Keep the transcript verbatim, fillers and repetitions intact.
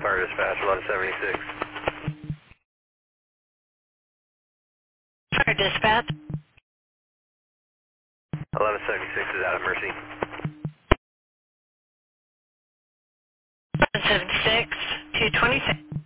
Fire dispatch, eleven seventy-six. Fire dispatch. eleven seventy-six is out of Mercy. seven six, two twenty-six.